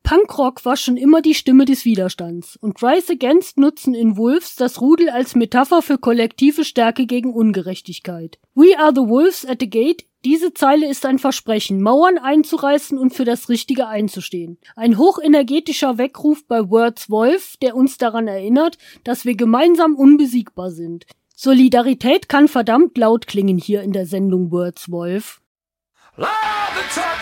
Punkrock war schon immer die Stimme des Widerstands und Rise Against nutzen in Wolves das Rudel als Metapher für kollektive Stärke gegen Ungerechtigkeit. We are the wolves at the gate. Diese Zeile ist ein Versprechen, Mauern einzureißen und für das Richtige einzustehen. Ein hochenergetischer Weckruf bei Words Wolf, der uns daran erinnert, dass wir gemeinsam unbesiegbar sind. Solidarität kann verdammt laut klingen hier in der Sendung Words Wolf.